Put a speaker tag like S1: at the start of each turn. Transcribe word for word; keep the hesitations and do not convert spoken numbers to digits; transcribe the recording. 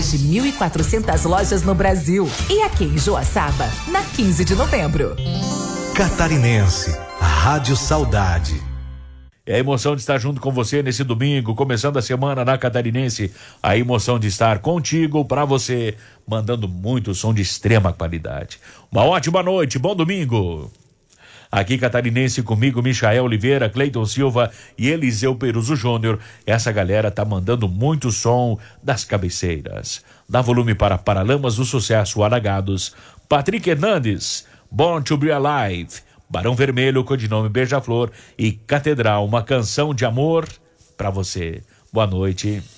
S1: mais de mil e quatrocentas lojas no Brasil. E aqui em Joaçaba, na quinze de novembro.
S2: Catarinense, Rádio Saudade.
S3: É a emoção de estar junto com você nesse domingo, começando a semana na Catarinense. A emoção de estar contigo, para você, mandando muito som de extrema qualidade. Uma ótima noite, bom domingo. Aqui Catarinense comigo, Michael Oliveira, Cleiton Silva e Eliseu Peruso Júnior. Essa galera tá mandando muito som das cabeceiras. Dá volume para Paralamas do Sucesso, Alagados, Patrick Hernandes, Born to Be Alive, Barão Vermelho, codinome Beija-Flor e Catedral, uma canção de amor pra você. Boa noite.